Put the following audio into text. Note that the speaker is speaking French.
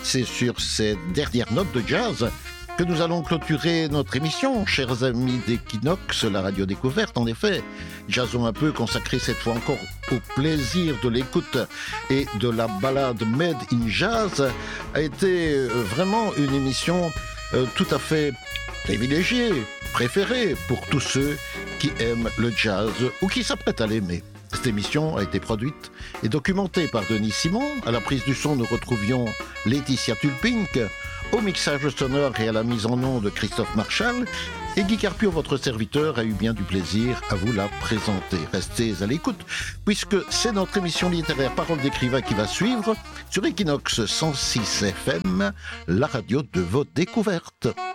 c'est sur ces dernières notes de jazz que nous allons clôturer notre émission, chers amis d'Equinox, la radio découverte. En effet, jazzons un peu, consacré cette fois encore au plaisir de l'écoute et de la balade Made in Jazz, a été vraiment une émission tout à fait privilégiée, préférée pour tous ceux qui aiment le jazz ou qui s'apprêtent à l'aimer. Cette émission a été produite et documentée par Denis Simon. À la prise du son, nous retrouvions Laetitia Tulpink, au mixage sonore et à la mise en onde de Christophe Marchal. Et Guy Carpio, votre serviteur, a eu bien du plaisir à vous la présenter. Restez à l'écoute, puisque c'est notre émission littéraire Parole d'écrivain qui va suivre sur Equinox 106 FM, la radio de vos découvertes.